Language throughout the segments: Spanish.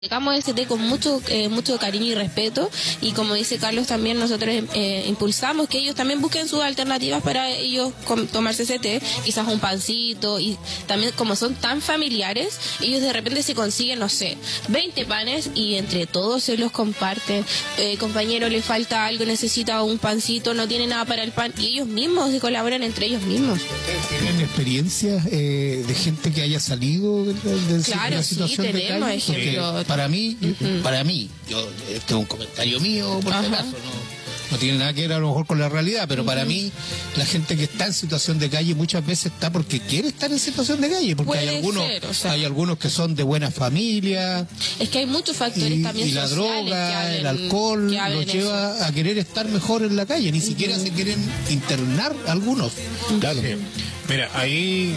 Llegamos a ese con mucho cariño y respeto, y como dice Carlos también, nosotros impulsamos que ellos también busquen sus alternativas para ellos tomarse ese té, quizás un pancito, y también como son tan familiares, ellos de repente se consiguen, no sé, 20 panes y entre todos se los comparten. Compañero, le falta algo, necesita un pancito, no tiene nada para el pan, y ellos mismos se colaboran entre ellos mismos. ¿Tienen experiencias de gente que haya salido de la situación de calle? Ejemplos. Para mí, este es un comentario mío, por si acaso, no tiene nada que ver a lo mejor con la realidad, pero para mí, la gente que está en situación de calle muchas veces está porque quiere estar en situación de calle, porque hay algunos que son de buena familia. Es que hay muchos factores también y la droga, el alcohol, los lleva a querer estar mejor en la calle, ni siquiera se quieren internar algunos. Claro. Sí. Mira, ahí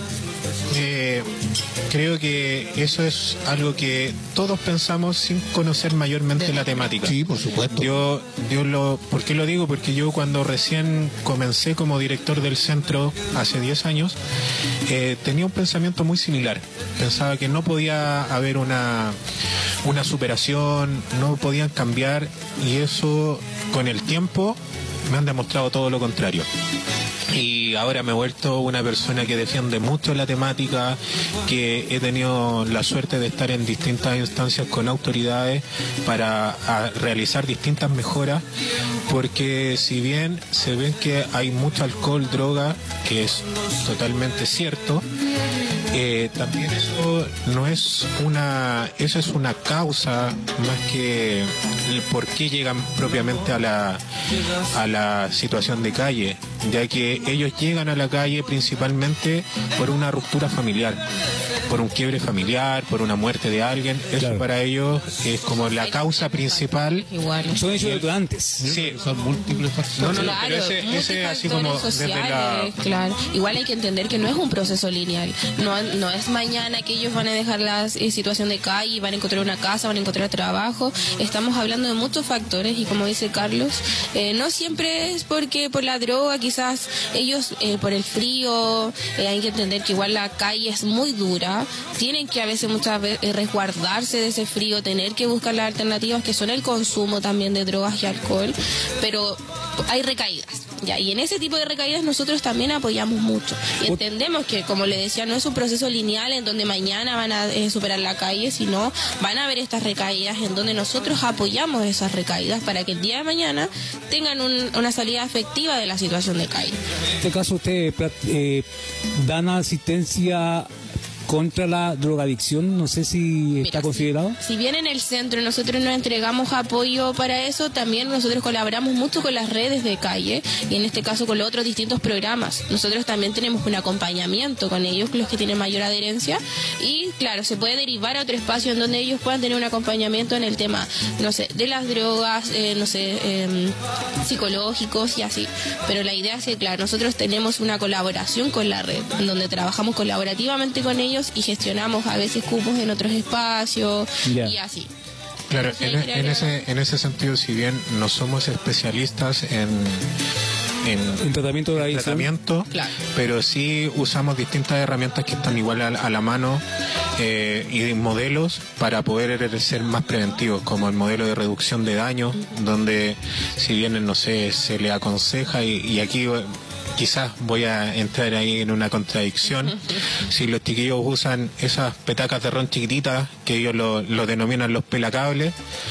creo que eso es algo que todos pensamos sin conocer mayormente la temática. Sí, por supuesto. ¿Por qué lo digo? Porque yo cuando recién comencé como director del centro hace 10 años, tenía un pensamiento muy similar. Pensaba que no podía haber una superación, no podían cambiar, y eso con el tiempo me han demostrado todo lo contrario. Y ahora me he vuelto una persona que defiende mucho la temática, que he tenido la suerte de estar en distintas instancias con autoridades para realizar distintas mejoras, porque si bien se ven que hay mucho alcohol, droga, que es totalmente cierto, también eso es una causa más que el por qué llegan propiamente a la situación de calle, ya que ellos llegan a la calle principalmente por una ruptura familiar, por un quiebre familiar, por una muerte de alguien. Eso claro. Para ellos es como la causa principal. Son hechos detonantes. Sí, son múltiples factores. Claro, pero ese así como sociales, claro. Igual hay que entender que no es un proceso lineal. No es mañana que ellos van a dejar la situación de calle, van a encontrar una casa, van a encontrar trabajo. Estamos hablando de muchos factores, y como dice Carlos, no siempre es porque por la droga, quizás ellos por el frío, hay que entender que igual la calle es muy dura, tienen que a veces muchas veces resguardarse de ese frío, tener que buscar las alternativas que son el consumo también de drogas y alcohol, pero hay recaídas. Ya, y en ese tipo de recaídas nosotros también apoyamos mucho. Y entendemos que, como le decía, no es un proceso lineal en donde mañana van a superar la calle, sino van a haber estas recaídas en donde nosotros apoyamos esas recaídas para que el día de mañana tengan una salida efectiva de la situación de calle. En este caso, ¿ustedes dan asistencia contra la drogadicción? No sé si está considerado. Si bien en el centro nosotros nos entregamos apoyo para eso, también nosotros colaboramos mucho con las redes de calle, y en este caso con los otros distintos programas. Nosotros también tenemos un acompañamiento con ellos, los que tienen mayor adherencia, y claro, se puede derivar a otro espacio en donde ellos puedan tener un acompañamiento en el tema, no sé, de las drogas, psicológicos y así. Pero la idea es que, claro, nosotros tenemos una colaboración con la red, en donde trabajamos colaborativamente con ellos y gestionamos a veces cupos en otros espacios y así. Claro, en ese sentido, si bien no somos especialistas en tratamiento, claro, pero sí usamos distintas herramientas que están igual a la mano, y modelos para poder ser más preventivos, como el modelo de reducción de daño, donde si bien, no sé, se le aconseja, y aquí quizás voy a entrar ahí en una contradicción, si los chiquillos usan esas petacas de ron chiquititas, que ellos lo denominan los pelacables,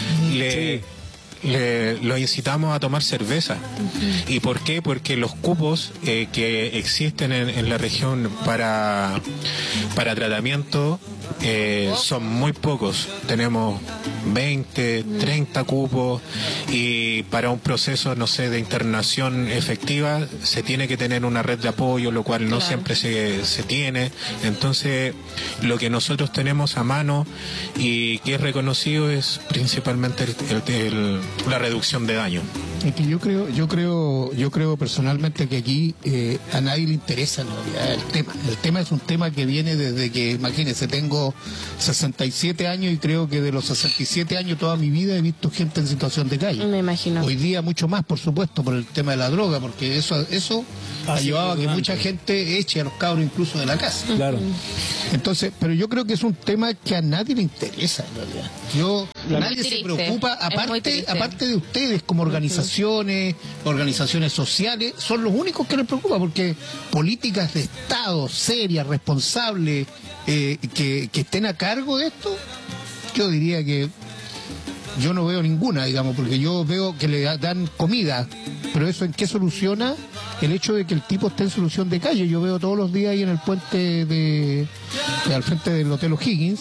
los incitamos a tomar cerveza. ¿Y por qué? Porque los cupos que existen en la región para tratamiento son muy pocos. Tenemos 20, 30 cupos, y para un proceso, no sé, de internación efectiva se tiene que tener una red de apoyo, lo cual no siempre se tiene. Entonces, lo que nosotros tenemos a mano y que es reconocido es principalmente la reducción de daño. Es que yo creo personalmente que aquí a nadie le interesa en realidad el tema. El tema es un tema que viene desde que, imagínense, tengo 67 años, y creo que de los 67 7 años, toda mi vida, he visto gente en situación de calle. Me imagino. Hoy día mucho más, por supuesto, por el tema de la droga, porque eso ha llevado a que mucha gente eche a los cabros incluso de la casa. Claro. Entonces, pero yo creo que es un tema que a nadie le interesa, en realidad. Nadie se preocupa, aparte de ustedes como organizaciones sociales, son los únicos que les preocupa, porque políticas de Estado serias, responsables, que estén a cargo de esto, yo diría que yo no veo ninguna, digamos, porque yo veo que le dan comida, pero eso ¿en qué soluciona el hecho de que el tipo esté en solución de calle? Yo veo todos los días ahí en el puente al frente del Hotel O'Higgins,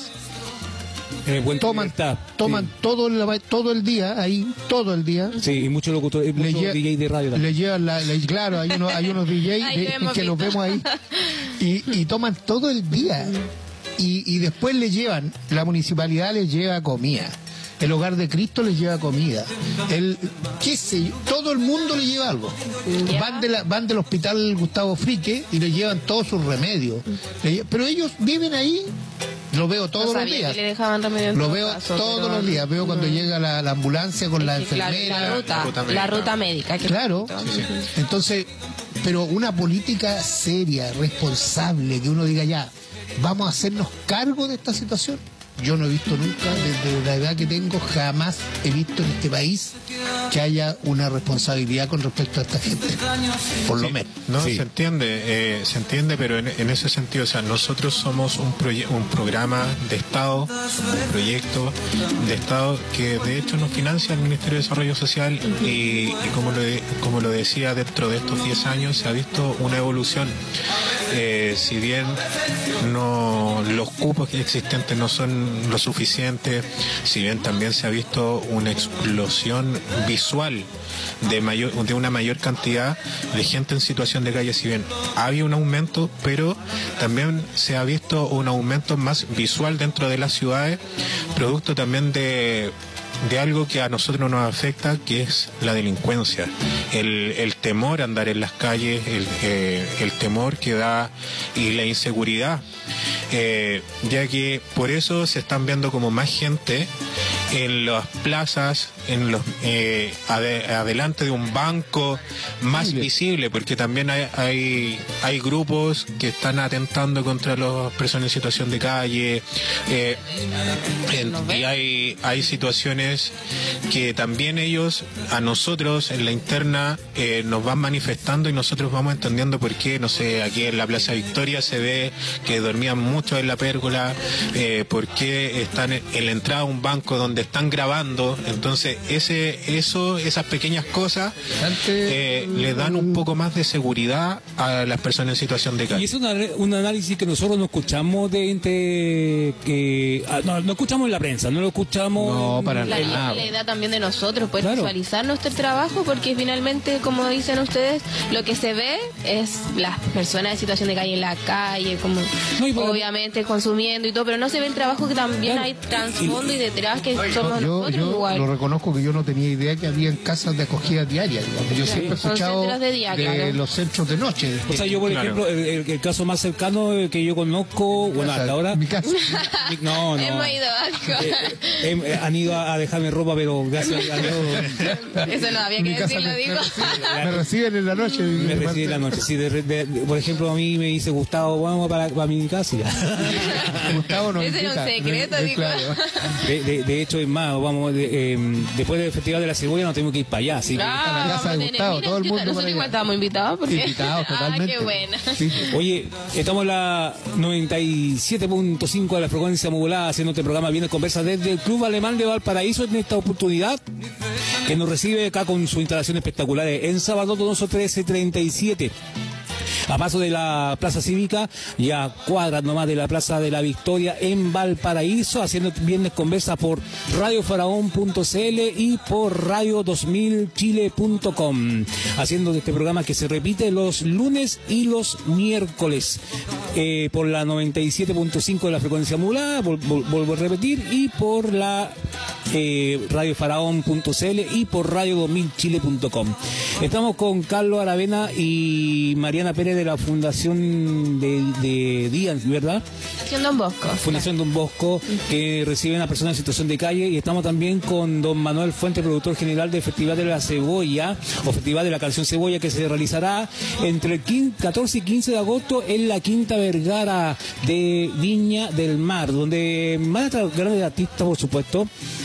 toman todo el día ahí, todo el día. Sí, y muchos locutores, muchos DJ de radio también. Le llevan claro, hay unos DJ que los vemos ahí y toman todo el día y después le llevan, la municipalidad les lleva comida. El Hogar de Cristo les lleva comida. Todo el mundo le lleva algo. Van del hospital Gustavo Frique y le llevan todos sus remedios. Pero ellos viven ahí. Lo veo todos los días. Lo veo todos los días. Veo cuando llega la ambulancia con la enfermera. La ruta médica. Claro. Sí. Entonces, pero una política seria, responsable, que uno diga ya, vamos a hacernos cargo de esta situación. Yo no he visto nunca, desde la edad que tengo, jamás he visto en este país que haya una responsabilidad con respecto a esta gente, por lo menos. No, sí. Se entiende, pero en ese sentido, o sea, nosotros somos un programa de Estado, un proyecto de Estado que de hecho nos financia el Ministerio de Desarrollo Social y como lo decía, dentro de estos 10 años se ha visto una evolución. Si bien los cupos existentes no son lo suficiente, si bien también se ha visto una explosión visual de una mayor cantidad de gente en situación de calle, si bien había un aumento, pero también se ha visto un aumento más visual dentro de las ciudades, producto también de algo que a nosotros nos afecta, que es la delincuencia, el temor a andar en las calles, el temor que da y la inseguridad, ya que por eso se están viendo como más gente en las plazas, adelante de un banco más visible, porque también hay grupos que están atentando contra las personas en situación de calle, y hay situaciones que también ellos, a nosotros en la interna, nos van manifestando y nosotros vamos entendiendo por qué. No sé, aquí en la Plaza Victoria se ve que dormían mucho en la pérgola, por qué están en la entrada a un banco donde están grabando. Entonces esas pequeñas cosas le dan un poco más de seguridad a las personas en situación de calle. Y es un análisis que nosotros no escuchamos no escuchamos en la prensa, no lo escuchamos para nada. La idea también de nosotros poder visualizar nuestro trabajo, porque finalmente, como dicen ustedes, lo que se ve es las personas en situación de calle en la calle, como obviamente consumiendo y todo, pero no se ve el trabajo que también hay trasfondo y detrás, que somos nosotros igual. Lo reconozco que yo no tenía idea que había casas de acogida diaria, digamos. Yo siempre he escuchado de los centros de noche. O sea, yo por ejemplo, el caso más cercano que yo conozco, bueno, hasta ahora... Mi casa. No. Hemos ido han ido a dejarme ropa, pero gracias a Dios... Eso no había que decirlo, digo. Me reciben en la noche. Me reciben en la noche. Sí, por ejemplo, a mí me dice Gustavo, vamos para mi casa. Gustavo no. Ese era un secreto, digo. Claro. De hecho, es más, vamos, después del Festival de la Cebolla nos tenemos que ir para allá. Así que a la casa de Gustavo, todo el mundo. Nosotros igual estábamos invitados. Invitados totalmente. Qué buena. Sí. Oye, estamos en la 97.5 de la frecuencia modulada, haciendo este programa Vienes Conversa desde el Club Alemán de Valparaíso, en esta oportunidad que nos recibe acá con su instalación espectacular en Sábado Donoso 1337. A paso de la Plaza Cívica, ya cuadras nomás de la Plaza de la Victoria en Valparaíso, haciendo Viernes Conversa por radiofaraón.cl y por radio2000chile.com, haciendo este programa que se repite los lunes y los miércoles por la 97.5 de la frecuencia modulada, vuelvo a repetir, y por la radiofaraón.cl y por radio2000chile.com. Estamos con Carlos Aravena y Mariana Pérez de la Fundación de Díaz, ¿verdad? Fundación Don Bosco. Fundación Don Bosco, que reciben a personas en situación de calle, y estamos también con don Manuel Fuente, productor general del Festival de la Cebolla, o Festival de la Canción Cebolla, que se realizará entre el 14 y 15 de agosto en la Quinta Vergara de Viña del Mar, donde van a estar grandes artistas, por supuesto,